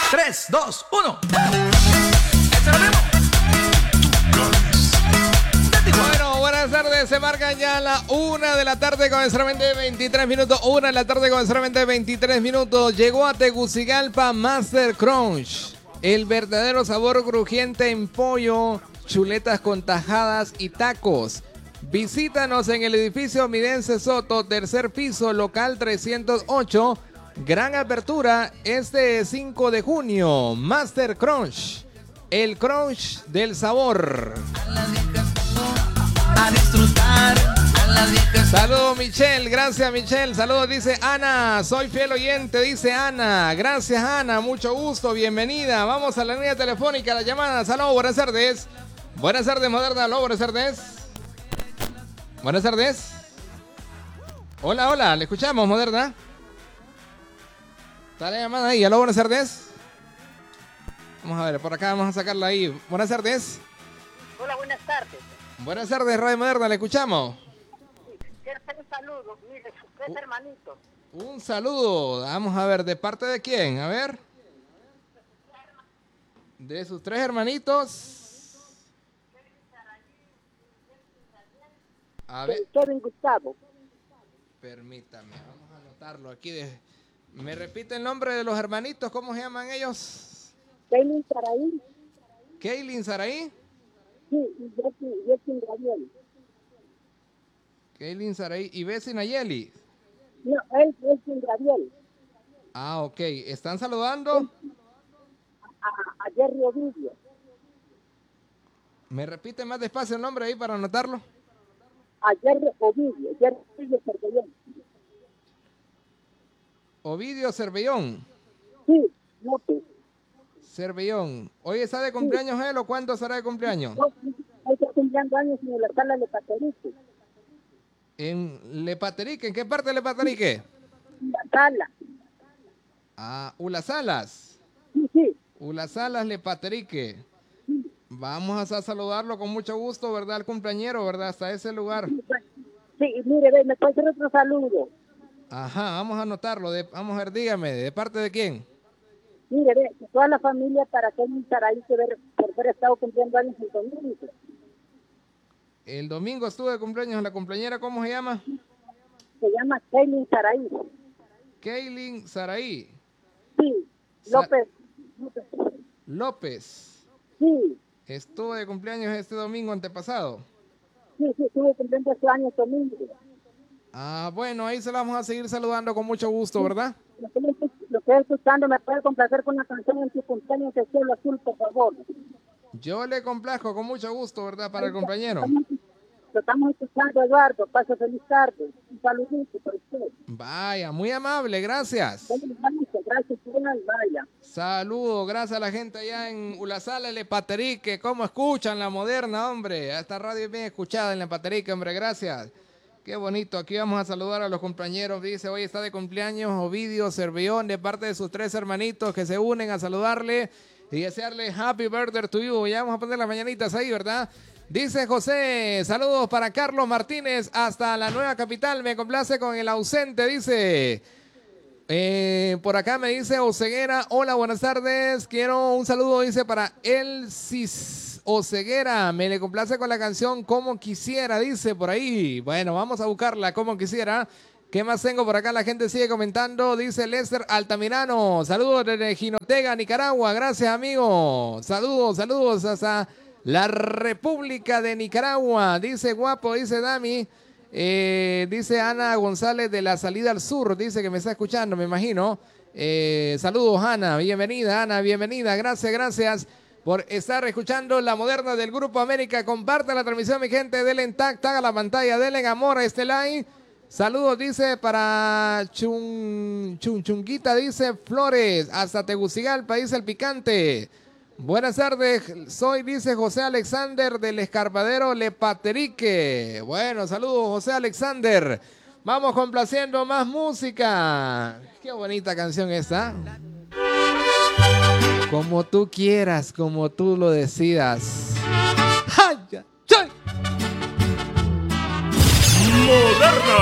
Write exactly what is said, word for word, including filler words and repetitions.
tres, dos, uno. Bueno, buenas tardes. Se marcan ya la una de la tarde con solamente veintitrés minutos. Una de la tarde con solamente veintitrés minutos. Llegó a Tegucigalpa Master Crunch. El verdadero sabor crujiente en pollo, chuletas con tajadas y tacos. Visítanos en el edificio Midense Soto, tercer piso, local trescientos ocho. Gran apertura este cinco de junio. Master Crunch, el crunch del sabor. A disfrutar a la vieja. Saludos Michelle, gracias Michelle. Saludos, dice Ana, soy fiel oyente, dice Ana. Gracias Ana, mucho gusto, bienvenida. Vamos a la línea telefónica, la llamada. Saludos, buenas tardes. Buenas tardes, Moderna. Aló, buenas tardes. Buenas tardes. Hola, hola, le escuchamos, Moderna. Está la llamada ahí. Aló, buenas tardes. Vamos a ver, por acá vamos a sacarla ahí. Buenas tardes. Hola, buenas tardes. Buenas tardes, Radio Moderna, le escuchamos. Quiero hacer un saludo, mire, sus tres Uh. hermanitos. Un saludo. Vamos a ver, ¿de parte de quién? A ver. De sus tres hermanitos. A ver, Kevin Gustavo. permítame, vamos a anotarlo aquí. De... ¿Me repite el nombre de los hermanitos? ¿Cómo se llaman ellos? Kevin Saraí. Kaylin Saraí. Sí, y Jessy, Jessy Gabriel. Kaylin Saraí y Bessie Nayeli. No, él es Jessy Gabriel. Ah, ok. ¿Están saludando? A, a Jerry Ovidio. ¿Me repite más despacio el nombre ahí para anotarlo? A Jerry Ovidio. Jerry Ovidio Cervellón. Ovidio Cervellón. Sí, López. Cervellón. ¿Hoy está de cumpleaños él o cuándo estará de cumpleaños? No, él está cumpliendo años en la sala de Paterique. En Lepaterique. ¿En qué parte de Lepaterique? La sala. Ah, Ulasalas. Sí, sí. Ulasalas, Lepaterique. Vamos a saludarlo con mucho gusto, ¿verdad? Al cumpleañero, ¿verdad? Hasta ese lugar. Sí, y mire, ve, me puede hacer otro saludo. Ajá, vamos a anotarlo. De, vamos a ver, dígame, ¿de parte de quién? Mire, ve, que toda la familia para Kevin Saraí que ver, por haber estado cumpliendo años en domingo. El domingo estuve de cumpleaños. ¿La cumpleañera cómo se llama? Se llama Kevin Saraí. Kaylin Saraí Sí, Sa- López. López. López. Sí, Estuvo de cumpleaños este domingo antepasado. sí, sí, estuve cumpliendo este año domingo. Ah, bueno, ahí se la vamos a seguir saludando con mucho gusto, ¿verdad? Lo que, estoy, lo que estoy escuchando me puede complacer con una canción en su cumpleaños de Cielo Azul, por favor. Yo le complazco con mucho gusto, ¿verdad? Para el compañero. Lo estamos escuchando, Eduardo. Pase feliz tarde. Un saludito para usted. Vaya, muy amable, gracias. Gracias, vaya. Saludos, gracias a la gente allá en Ulasala, Lepaterique. ¿Cómo escuchan la Moderna, hombre? Esta radio es bien escuchada en Lepaterique, hombre, gracias. Qué bonito, aquí vamos a saludar a los compañeros. Dice, hoy está de cumpleaños Ovidio Cervellón, de parte de sus tres hermanitos que se unen a saludarle y desearle happy birthday to you. Ya vamos a poner las mañanitas ahí, ¿verdad? Dice José, saludos para Carlos Martínez hasta la nueva capital. Me complace con el ausente, dice. Eh, por acá me dice Oceguera, hola, buenas tardes. Quiero un saludo, dice, para Elsis Oceguera. Me le complace con la canción Como Quisiera, dice por ahí. Bueno, vamos a buscarla, Como Quisiera. ¿Qué más tengo por acá? La gente sigue comentando. Dice Lester Altamirano. Saludos desde Jinotega, Nicaragua. Gracias, amigo. Saludos, saludos hasta la República de Nicaragua. Dice guapo, dice Dami. Eh, dice Ana González de la Salida al Sur. Dice que me está escuchando, me imagino. Eh, saludos, Ana. Bienvenida, Ana. Bienvenida. Gracias, gracias por estar escuchando la Moderna del Grupo América. Comparta la transmisión, mi gente. Denle en tag, tag a la pantalla. Denle en amor a este like. Saludos, dice, para Chun, Chun, Chunguita, dice Flores, hasta Tegucigalpa, dice el picante. Buenas tardes, soy, dice José Alexander del Escarpadero Lepaterique. Bueno, saludos, José Alexander. Vamos complaciendo más música. Qué bonita canción esta. Como tú quieras, como tú lo decidas. ¡Ay, ay! Moderna.